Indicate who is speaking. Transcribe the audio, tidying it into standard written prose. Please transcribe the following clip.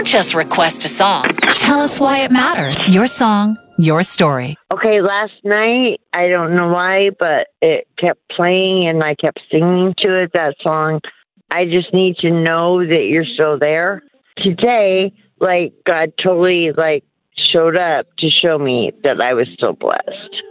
Speaker 1: just request a song. Tell us why it matters. Your song, your story.
Speaker 2: Okay, last night, I don't know why, but it kept playing and I kept singing to it, that song. I just need to know that you're still there. Today, God totally, showed up to show me that I was still blessed.